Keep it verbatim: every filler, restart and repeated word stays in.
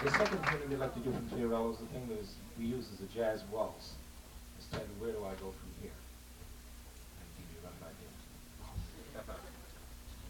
The second thing we like to do from Fiorello is the thing that is we use as a jazz waltz. Instead of where do I go from here?